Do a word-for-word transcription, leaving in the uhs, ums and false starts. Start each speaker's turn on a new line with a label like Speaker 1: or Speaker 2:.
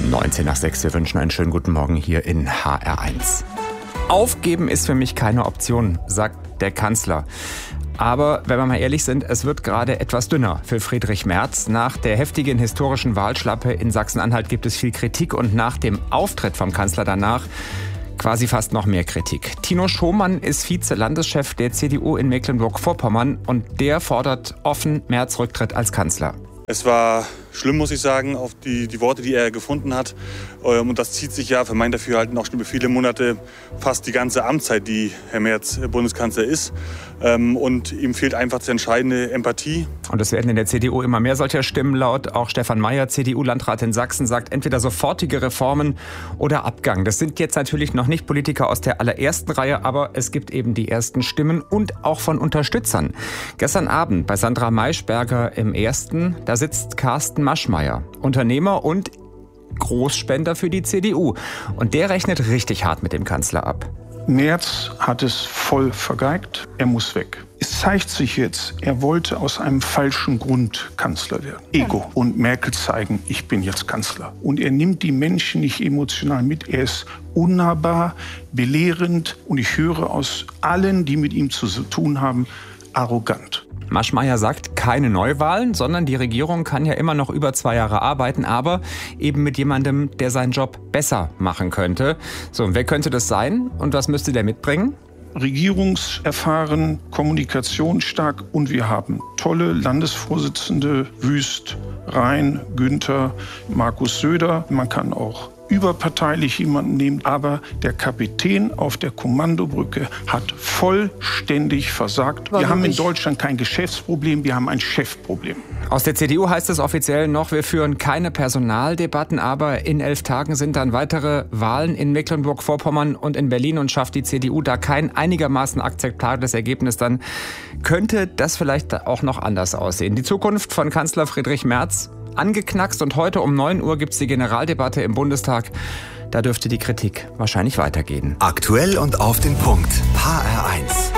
Speaker 1: neunzehn nach sechs, wir wünschen einen schönen guten Morgen hier in H R eins. Aufgeben ist für mich keine Option, sagt der Kanzler. Aber wenn wir mal ehrlich sind, es wird gerade etwas dünner für Friedrich Merz. Nach der heftigen historischen Wahlschlappe in Sachsen-Anhalt gibt es viel Kritik und nach dem Auftritt vom Kanzler danach quasi fast noch mehr Kritik. Tino Schomann ist Vize-Landeschef der C D U in Mecklenburg-Vorpommern und der fordert offen Merz Rücktritt als Kanzler.
Speaker 2: Es war schlimm, muss ich sagen, auf die, die Worte, die er gefunden hat. Und das zieht sich ja für mein Dafürhalten auch schon über viele Monate, fast die ganze Amtszeit, die Herr Merz Bundeskanzler ist. Und ihm fehlt einfach die entscheidende Empathie.
Speaker 1: Und es werden in der C D U immer mehr solcher Stimmen laut. Auch Stefan Mayer, C D U-Landrat in Sachsen, sagt entweder sofortige Reformen oder Abgang. Das sind jetzt natürlich noch nicht Politiker aus der allerersten Reihe, aber es gibt eben die ersten Stimmen und auch von Unterstützern. Gestern Abend bei Sandra Maischberger im Ersten, da sitzt Carsten Maschmeyer, Unternehmer und Großspender für die C D U. Und der rechnet richtig hart mit dem Kanzler ab.
Speaker 3: Merz hat es voll vergeigt. Er muss weg. Es zeigt sich jetzt, er wollte aus einem falschen Grund Kanzler werden. Ego. Und Merkel zeigen, ich bin jetzt Kanzler. Und er nimmt die Menschen nicht emotional mit. Er ist unnahbar, belehrend. Und ich höre aus allen, die mit ihm zu tun haben, arrogant.
Speaker 1: Maschmeyer sagt, keine Neuwahlen, sondern die Regierung kann ja immer noch über zwei Jahre arbeiten, aber eben mit jemandem, der seinen Job besser machen könnte. So, und wer könnte das sein und was müsste der mitbringen?
Speaker 3: Regierungserfahren, kommunikationsstark und wir haben tolle Landesvorsitzende, Wüst, Rhein, Günther, Markus Söder. Man kann auch überparteilich jemanden nehmen, aber der Kapitän auf der Kommandobrücke hat vollständig versagt.
Speaker 1: Warum
Speaker 3: wir haben in
Speaker 1: nicht?
Speaker 3: Deutschland kein Geschäftsproblem, wir haben ein Chefproblem.
Speaker 1: Aus der C D U heißt es offiziell noch, wir führen keine Personaldebatten, aber in elf Tagen sind dann weitere Wahlen in Mecklenburg-Vorpommern und in Berlin und schafft die C D U da kein einigermaßen akzeptables Ergebnis, dann könnte das vielleicht auch noch anders aussehen. Die Zukunft von Kanzler Friedrich Merz angeknackst und heute um neun Uhr gibt es die Generaldebatte im Bundestag. Da dürfte die Kritik wahrscheinlich weitergehen.
Speaker 4: Aktuell und auf den Punkt. H R eins.